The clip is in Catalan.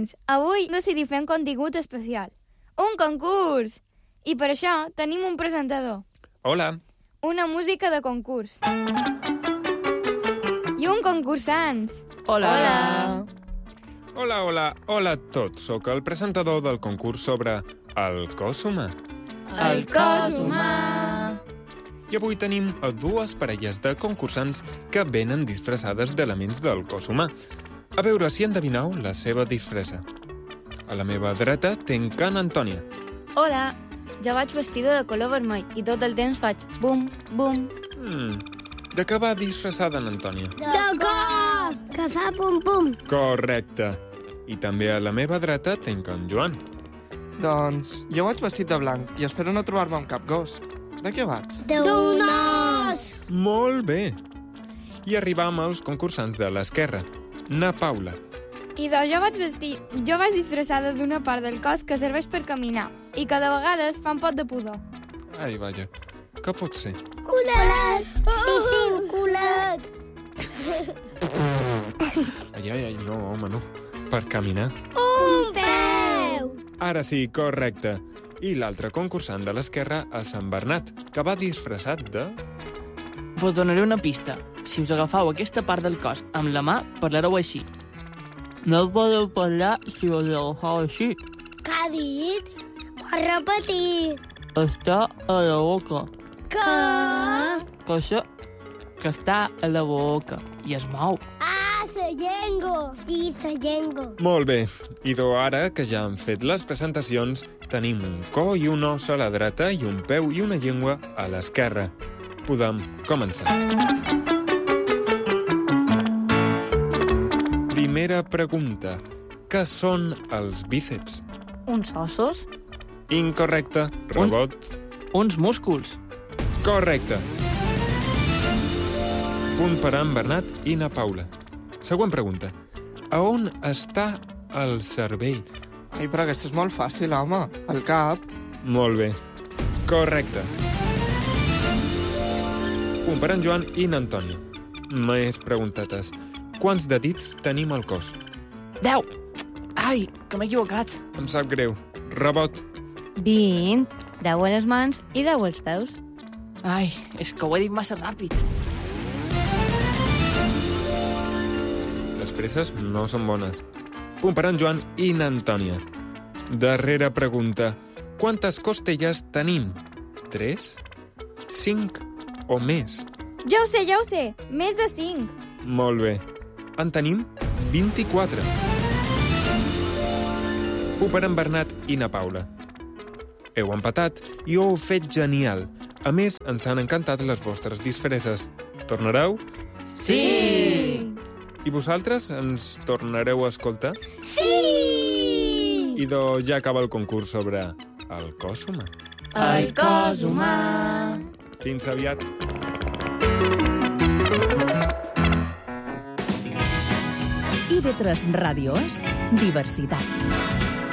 amics! Avui decidim fer un contingut especial. Un concurs! I per això tenim un presentador. Hola. Una música de concurs. I un concursants. Hola. Hola a tots. Soc el presentador del concurs sobre el cos humà. El cos humà. I avui tenim a dues parelles de concursants que venen disfressades d'elements del cos humà. A veure si endevineu la seva disfressa. A la meva dreta tinc en Antònia. Hola. Jo vaig vestida de color vermell i tot el temps faig bum, bum. De què va disfressada en Antònia? De cos! Que fa pum-pum. Correcte. I també a la meva dreta tinc en Joan. Doncs jo vaig vestit de blanc i espero no trobar-me amb cap gos. De què vaig? D'un os! Molt bé. I arribam als concursants de l'esquerra. Na Paula. Jo vaig disfressada d'una part del cos que serveix per caminar i que de vegades fa un pot de pudor. Ai, vaja. Què pot ser? Culet! Sí, un culet! Ai, no, home, no. Per caminar. Un peu! Ara sí, correcte. I l'altre concursant de l'esquerra a Sant Bernat, que va disfressat de... Vos donaré una pista. Si us agafeu aquesta part del cos amb la mà, parlareu així. No podeu parlar si us agafeu així. Què ha dit? Pot repetir. Està a la boca. Que? Cosa que està a la boca i es mou. Ah, la llengua. Sí, la llengua. Molt bé. Idò, ara que ja han fet les presentacions, tenim un cor i un os a la dreta i un peu i una llengua a l'esquerra. Podem començar. Primera pregunta. Què són els bíceps? Uns ossos? Incorrecte. Rebot. Uns músculs. Correcte. Punt per a en Bernat i na Paula. Següent pregunta. A on està el cervell? Ai, però aquesta és molt fàcil, home. El cap. Molt bé. Correcte. Punt per en Joan i n'Antònia. Més preguntetes. Quants de dits tenim al cos? 10. Ai, que m'he equivocat. Em sap greu. Rebot. 20. 10 a les mans i 10 als peus. Ai, és que ho he dit massa ràpid. Les presses no són bones. Punt per en Joan i n'Antònia. Darrera pregunta. Quantes costelles tenim? 3? 5 o més? Ja ho sé. Més de 5. Molt bé. En tenim 24. Punt per en Bernat i na Paula. Heu empatat i ho heu fet genial. A més, ens han encantat les vostres disfresses. Tornareu? Sí! I vosaltres ens tornareu a escoltar? Sí! Idò, ja acaba el concurs sobre el cos humà. El cos humà. Fins aviat. IB3 Ràdio és diversitat.